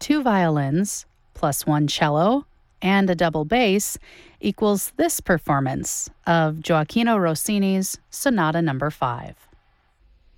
2 violins plus 1 cello and a double bass equals this performance of Gioachino Rossini's Sonata No. 5.